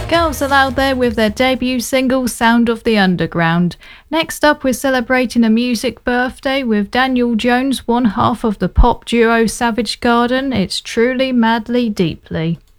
Girls Aloud there with their debut single Sound of the Underground. Next up, we're celebrating a music birthday with Daniel Jones, one half of the pop duo Savage Garden. It's Truly, Madly, Deeply.